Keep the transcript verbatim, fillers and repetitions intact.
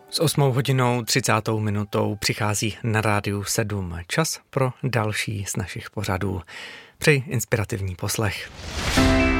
S osmou hodinou třicátou minutou přichází na rádiu sedm čas pro další z našich pořadů. Přeji inspirativní poslech.